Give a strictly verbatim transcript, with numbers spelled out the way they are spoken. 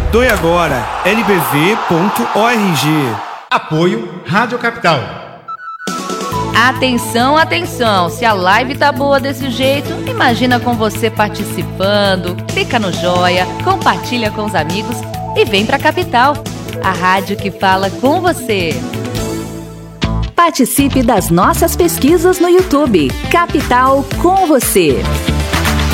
Doe agora, l b v ponto org. Apoio Rádio Capital. Atenção, atenção, se a live tá boa desse jeito, imagina com você participando. Clica no joia, compartilha com os amigos e vem pra Capital, a rádio que fala com você. Participe das nossas pesquisas no YouTube. Capital com você.